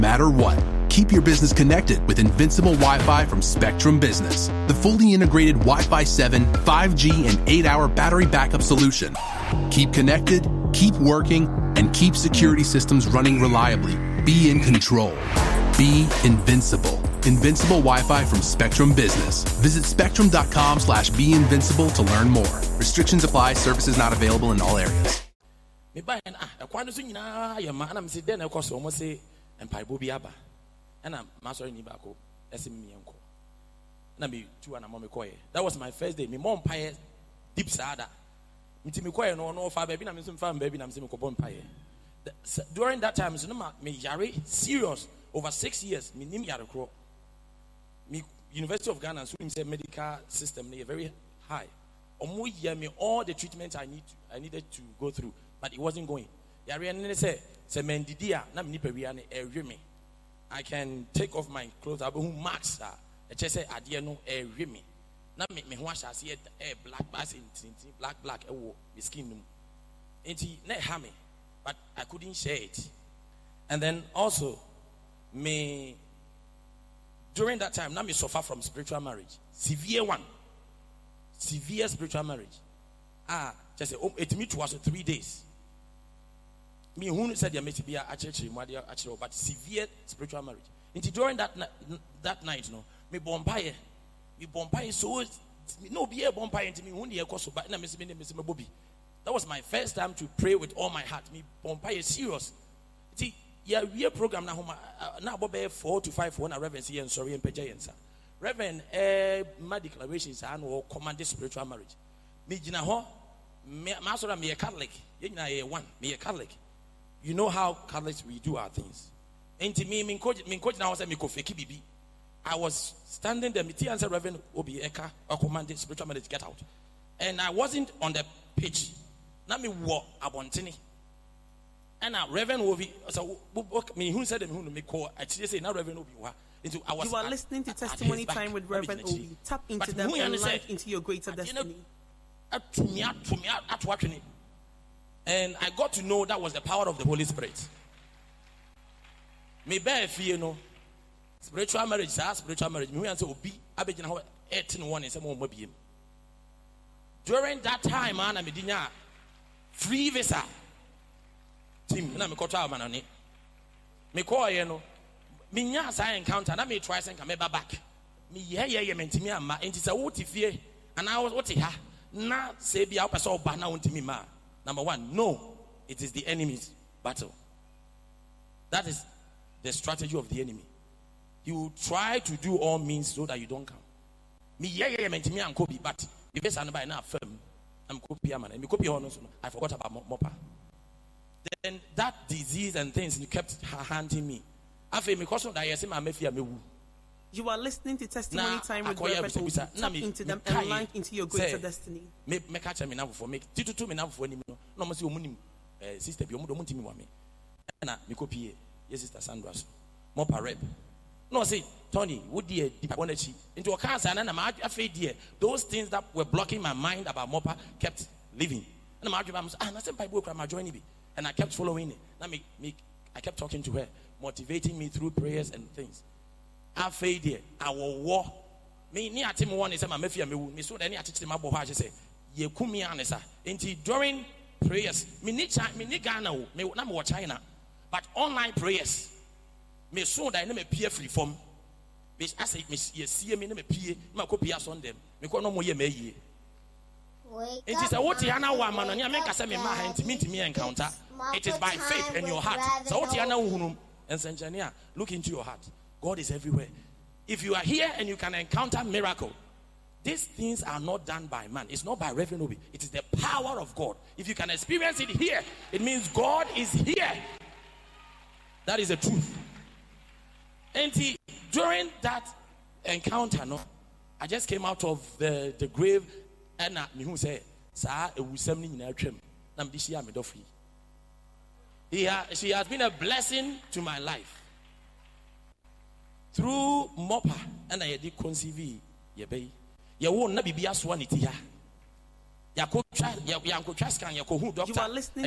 matter what. Keep your business connected with Invincible Wi-Fi from Spectrum Business, the fully integrated Wi-Fi 7, 5G, and 8-hour battery backup solution. Keep connected, keep working, and keep security systems running reliably. Be in control. Be invincible. Invincible Wi-Fi from Spectrum Business. Visit spectrum.com/beinvincible to learn more. Restrictions apply. Services not available in all areas. That was my first day. My mom pie deep sada. During that time, me yari serious over 6 years. Me nim yari kro. Me University of Ghana so say medical system they very high. Omo year me all the treatments I needed to go through, but it wasn't going. Yari and say mendidia na me nipa ne every me. I can take off my clothes. I be who marks that. I just say adie no every me. Na me ho asha see black bass in black ewo the skin no. Enti na ha me, but I couldn't share it. And then also me during that time now me suffer from spiritual marriage, severe spiritual marriage. Just say it me was 3 days. Me who said you must be a church but severe spiritual marriage. Until during that night, no, me bombay so no be a bombay into me when you so but na me Bobby. That was my first time to pray with all my heart. Me bombay serious. See, yeah, we a program now about 4 to 5 when a reverend and sorry and pejayensa. Reverend my declarations and or commanded spiritual marriage. Me jina ho me a Catholic. Me a Catholic. You know how Catholics we do our things. And to me, coach now said me ko fake bibi. I was standing there, me answer Reverend Obi Eka or commanded spiritual marriage get out. And I wasn't on the pitch. Now me walk abontini. And now Reverend Obi so me who said who me call actually say now Reverend Obi you are listening to Testimony Time with Reverend Obi. Tap into them and light into your greater destiny. And I got to know that was the power of the Holy Spirit. Me bear fear no spiritual marriage, spiritual marriage. Me answer Obi abegina ho 18 and some more biem. During that time, man, I made free visa. Team, na me kota manani. Me call you know. Me nya say encounter. Na me try say come back. Me ye mentimi ama. Enti say what fie. And I was what ha. Na say bia person oba na wontimi ma. Number one, no, it is the enemy's battle. That is the strategy of the enemy. He will try to do all means so that you don't come. Me mentimi am kobi, but if it's anybody na firm, I'm kopi man. Me kopi hono so I forgot about mopa. Then that disease and things kept haunting me. After me cause that yes, my mafia me wu. You are listening to Testimony Time with Reverend Obi. Tap into them and light into your greater destiny. Me catch me now for me. Titutu me now for ni no. No mo si omunim sister bi omo ntimi wa me. Na me copy yes sister Sandra so. Mo pa rep. No say Tony, would die deep on echi. Into cancer na ma afei die. Those things that were blocking my mind about Mopa kept living. And my dream was na say Bible cry ma join me. And I kept following it. Now I kept talking to her, motivating me through prayers and things. After I will war. Me ni ati mo one say my mafia me so any ati ma bo ha say ye kumi anesa. Until during prayers, me ni Ghana me na me China. But online prayers, me so that me peer free form. Me I say me see me me peer, me ko peer on them. Me ko no mo ye me ye. It is a what yana wa man on make say me ma ha ntimi encounter. It is by faith in your heart. So what yana hunum and engineer look into your heart. God is everywhere. If you are here and you can encounter miracle, these things are not done by man. It's not by Reverend Obi. It is the power of God. If you can experience it here, it means God is here. That is the truth. And during that encounter, no, I just came out of the grave and me who say, "Sir, it was something in our dream." She has been a blessing to my life. Through Mopa and I did conceive ye bay. You won't be a swanity. You are listening